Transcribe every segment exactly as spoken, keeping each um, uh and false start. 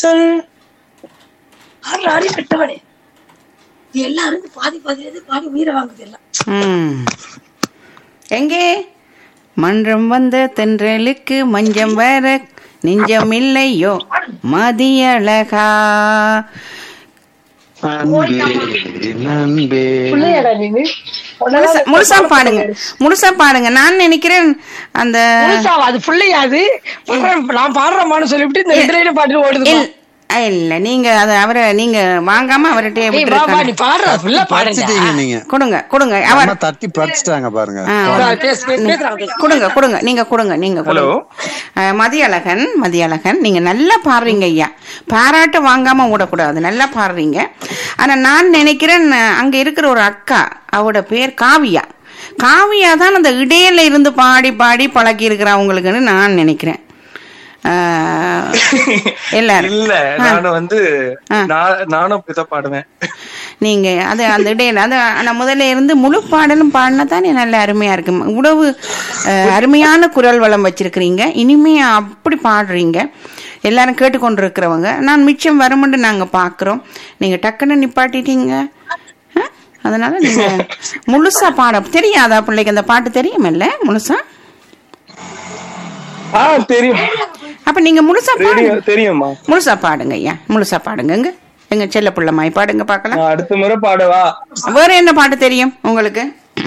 சொல் ஆறு ஆடி பெற்றவனே எல்லாரும் பாதி பாதி பாதி உயிரை வாங்குது எல்லாம். ம். எங்கே மன்றம் வந்த தென்றலுக்கு மஞ்சம் வர நெஞ்சம் இல்லையோ மதியழகா. பிள்ளையாடா நீனு? முழுசா முழுசா பாடுங்க, முழுசா பாடுங்க. நான் நினைக்கிறேன் அந்த முழுசாவா? அது பிள்ளையாது நான் பாடுறேன்னு சொல்லிவிட்டு இந்த ரெண்டு லைன் பாட்டு ஓடுது. இல்- இல்ல நீங்க அத அவரை நீங்க வாங்காம அவர்கிட்ட நீ விட்டுருக்காங்க. பாடுற புள்ள பாடுங்க. நீங்க கொடுங்க கொடுங்க அவர் அம்மா தட்டி படிச்சுட்டாங்க பாருங்க. ஆ, பேசு, பேசு, பேசுறாங்க. கொடுங்க கொடுங்க நீங்க கொடுங்க நீங்க கொடுங்க. அஹ், மதியழகன் மதியழகன் நீங்க நல்லா பாடுறீங்க ஐயா. பாராட்டு வாங்காம விடக்கூடாது, நல்லா பாடுறீங்க. ஆனா நான் நினைக்கிறேன் அங்க இருக்கிற ஒரு அக்கா, அவரோட பேர் காவியா. காவியா தான் அந்த இடையில இருந்து பாடி பாடி பழக்கி இருக்கிறவங்களுக்குன்னு நான் நினைக்கிறேன். ஆஹ், எல்லாரும் இல்ல நானும் வந்து நான்- நானும் அப்படிதான் பாடுவேன். நீங்க அது அந்த இடையில அது நான் முதல்ல இருந்து முழு பாடலும் பாடினா தானே நல்ல அருமையா இருக்கு. உணவு அருமையான குரல் வளம் வச்சிருக்கிறீங்க. இனிமே அப்படி பாடுறீங்க, எல்லாரும் கேட்டுக்கொண்டு இருக்கிறவங்க. நான் மிச்சம் வருமுன்னு நாங்க பாக்குறோம், நீங்க டக்குன்னு நிப்பாட்டிட்டீங்க. அஹ், அதனால நீங்க முழுசா பாட தெரியாதா பிள்ளைக்கு? அந்த பாட்டு தெரியுமில்ல முழுசா? ஆ தெரியும் அப்ப நீங்க முழுசா பாடுங்க, தெரியும் தெரியுமா. முழுசா பாடுங்க ஐயா, முழுசா பாடுங்க. எங்க எங்க செல்ல பிள்ளைமாய் பாடுங்க பார்க்கலாம். நான் அடுத்த முறை பாடவா? வேற என்ன பாட்டு தெரியும் உங்களுக்கு?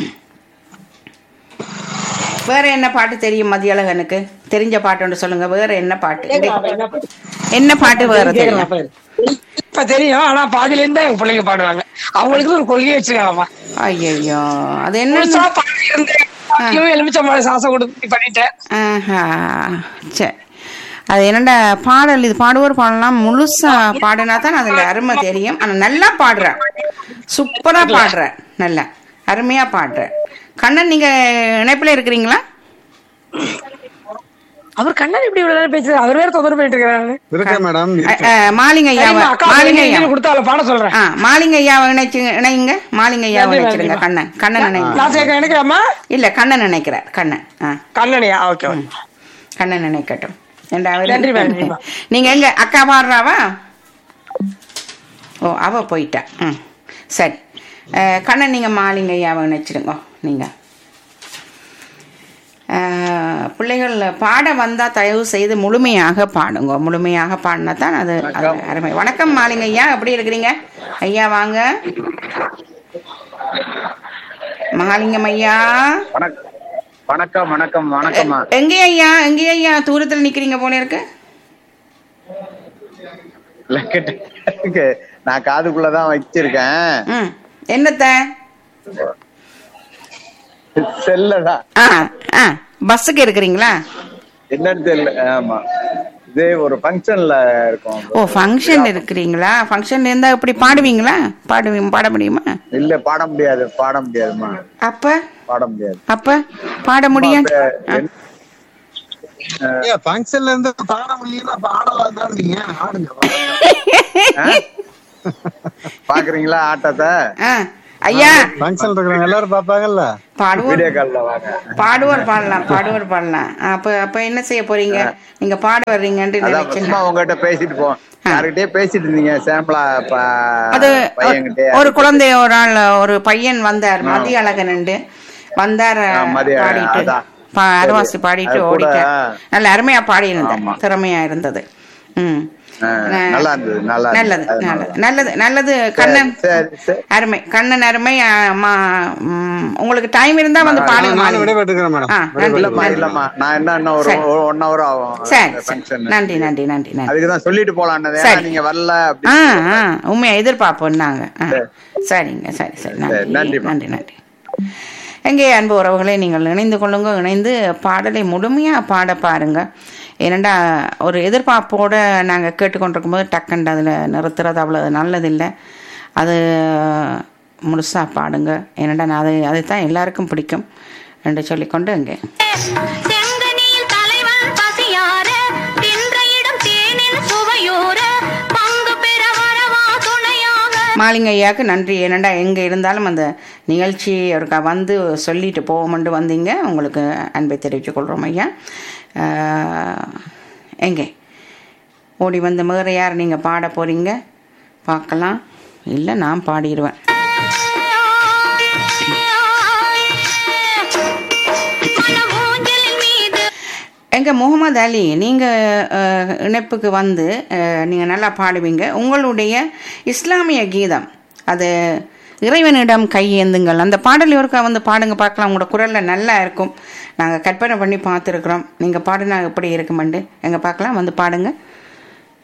வேற என்ன பாட்டு தெரியும் மதியழகனுக்கு? தெரிஞ்ச பாட்டு ஒன்று சொல்லுங்க. வேற என்ன பாட்டு? என்ன பாட்டு வேற தெரியும்? இப்ப தெரியும், ஆனா பாதியில இருந்தா எங்க பிள்ளைங்க பாடுவாங்க. அவங்களுக்கு ஒரு கொள்கையை வச்சிருக்காமா. ஐயோ அது என்ன? முழுசா பாடி இருந்தேன், எலுமிச்சம்பழம் சாசம் கொடுத்து பண்ணிட்டேன். ஆஹா, சரி. அது என்னடா பாடல், இது பாடுவோர் பாடலாம். முழுசா பாடினா தான் அதுல அருமை தெரியும். ஆனா நல்லா பாடுற, சூப்பரா பாடுற, நல்லா அருமையா பாடுற. கண்ணன் நீங்க இணைப்புல இருக்கிறீங்களா? அவர் கண்ணன் இப்படி இவ்வளவு நேரம் பேசுறாரு, அவர் வேற தொந்தரவு பண்ணிட்டு இருக்காரு. இருக்கேன் மேடம். அஹ், அஹ், மாலிங்க ஐயாவை மாலிங்க ஐயா கொடுத்தால பாட சொல்றேன். ஆ மாலிங்க ஐயாவை இணைச்சு இணைங்க. மாலிங்க ஐயாவை இணைச்சிருங்க. கண்ணன் கண்ணன் நினைங்க. நான் சேர்க்க நினைக்கிறேம்மா. இல்ல கண்ணன் நினைக்கிறார். கண்ணன் ஆ கண்ணனையா? ஓகே. கண்ணன் நினைக்கட்டும். ரெண்டாவது நன்றி, நன்றி. நீங்க எங்க அக்கா பாடுறாவா? ஓ அவ போயிட்டா. ம் சரி. அஹ், கண்ணன் நீங்க மாலிங்க ஐயாவை இணைச்சிடுங்க. நீங்க அஹ், பிள்ளைகள் பாட வந்தா தயவு செய்து முழுமையாக பாடுங்க. முழுமையாக பாடினா தான் அது அது அருமை. வணக்கம் மாலிங்க ஐயா, எப்படி இருக்கிறீங்க ஐயா? வாங்க மகாலிங்கம் ஐயா. வணக்கம் வணக்கம் வணக்கம்மா. எங்க ஐயா எங்க ஐயா தூரத்துல நிக்கிறீங்க போல இருக்கு. நான் காதுக்குள்ளதான் வச்சிருக்கேன். ம் என்னத்த? செல்லதான். ஆ ஆ பஸ்ஸுக்கு இருக்கிறீங்களா? என்னன்னு தெரியல. ஆமா, இதே ஒரு ஃபங்க்ஷன்ல இருக்கோம். ஓ ஃபங்க்ஷன் இருக்கிறீங்களா? ஃபங்க்ஷன்ல இருந்தா எப்படி பாடுவீங்களா? பாடுவீங்க, பாட முடியுமா? இல்ல பாட முடியாது, பாட முடியாதுமா. அப்ப பாட முடியாது. அப்ப பாட முடியாது. ஃபங்க்ஷன்ல இருந்து பாட முடியல, பாடலாம் தான். நீங்க ஆடுங்க. பாக்குறீங்களா ஆட்டத்தை? ஆ ஐயா ஃபங்க்ஷன்ல இருக்கிறவங்க எல்லாரும் பாப்பாங்கல்ல. பாடுவோர் வீடியோ கால்ல வாங்க. பாடுவோர் பாடலாம், பாடுவோர் பாடலாம். அப்ப அப்ப என்ன செய்ய போறீங்க? நீங்க பாட வர்றீங்கன்னு அதான் நினைச்சேன். சும்மா உங்ககிட்ட பேசிட்டு போவோம். யாருகிட்டயே பேசிட்டு இருந்தீங்க சாம்பிளா அது பையன்கிட்ட. ஒரு குழந்தை, ஒரு ஆள், ஒரு பையன் வந்தார் மதிய அழகனண்டு வந்தார். மதிய- பாடிட்டு அதான். பா- அருவாசி பாடிட்டு அது கூட, ஓடிட்டார். நல்ல அருமையா பாடி இருந்தார், ஆமா. திறமையா இருந்தது. ம் ஆ, நல்லா இருந்தது, நல்லா நல்லது இருந்தது. அது நல்லது நல்லது நல்லது. கண்ணன் சரி, சரி. அருமை, கண்ணன் அருமை. ஆ, மா- ம், உங்களுக்கு டைம் இருந்தா வந்து பாடுங்க. நானும் மாலினி. விடைபெற்றுக்கிறேன் மேடம். ஆ, நன்றி, இல்லம்மா நன்றி. இல்லம்மா, நான் என்ன இன்னும் ஒரு சரி. ஒன் ஹவர் ஆகும் சரி இந்த சரி. function. நன்றி நன்றி நன்றி நன்றி. அதுக்குதான் சொல்லிட்டு போலான்னு. சரி. நீங்க வரல ஆ அப்படின்னு. ஆ உண்மையா எதிர்பார்ப்போம் நாங்க. ஆ, சரி. சரிங்க, சரி சரி. சரி, நன்றி நன்றிம்மா. நன்றி நன்றி. எங்கே அன்பு உறவுகளை நீங்கள் இணைந்து கொள்ளுங்க. இணைந்து பாடலை முழுமையாக பாட பாருங்க. ஏனண்டா ஒரு எதிர்பார்ப்போட நாங்கள் கேட்டுக்கொண்டிருக்கும் போது டக்குண்டு அதில் நிறுத்துறது அவ்வளோ நல்லதில்லை. அது முழுசாக பாடுங்க. ஏனண்டா நான் அது அதுதான் எல்லாருக்கும் பிடிக்கும் என்று சொல்லிக்கொண்டு இங்கே மாலிங்க ஐயாவுக்கு நன்றி. ஏனண்டா எங்கே இருந்தாலும் அந்த நிகழ்ச்சி அவருக்கா வந்து சொல்லிட்டு போவோம்ட்டு வந்தீங்க. உங்களுக்கு அன்பை தெரிவித்துக் கொள்கிறோம் ஐயா. எங்கே ஓடி வந்து வேற யார் நீங்க பாட போறீங்க பார்க்கலாம். இல்லை நான் பாடிடுவேன். எங்க முகமது அலி, நீங்க அஹ், இணைப்புக்கு வந்து அஹ், நீங்க நல்லா பாடுவீங்க. உங்களுடைய இஸ்லாமிய கீதம் அது இறைவனிடம் கையேந்துங்கள் அந்த பாடல் ஒருக்கா வந்து பாடுங்க பார்க்கலாம். உங்களோட குரல்ல நல்லா இருக்கும். நாங்கள் கற்பனை பண்ணி பார்த்துருக்குறோம். நீங்கள் பாடுனா எப்படி இருக்குமெண்டு எங்க பார்க்கலாம், வந்து பாடுங்க.